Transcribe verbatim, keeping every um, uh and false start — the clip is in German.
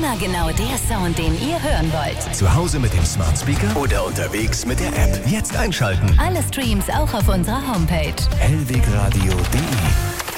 Immer genau der Sound, den ihr hören wollt. Zu Hause mit dem Smart Speaker oder unterwegs mit der App. Jetzt einschalten. Alle Streams auch auf unserer Homepage. hellwegradio punkt de